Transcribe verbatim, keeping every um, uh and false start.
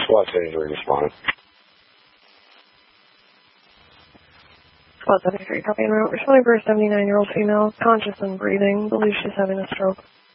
Squad seventy-three responding. Squad seventy-three, copy en route. Responding for a seventy-nine-year-old female, conscious and breathing. Believes she's having a stroke.